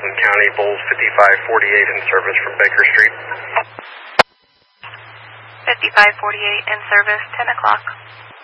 Baldwin County, Bulls 5548 in service from Baker Street. 5548 in service, 10 o'clock.